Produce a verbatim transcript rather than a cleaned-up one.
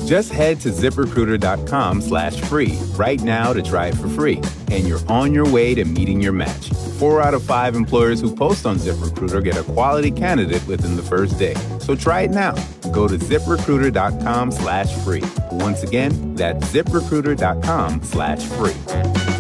Just head to ZipRecruiter.com slash free right now to try it for free, and you're on your way to meeting your match. Four out of five employers who post on ZipRecruiter get a quality candidate within the first day. So try it now. Go to ZipRecruiter.com slash free. Once again, that's ZipRecruiter.com slash free.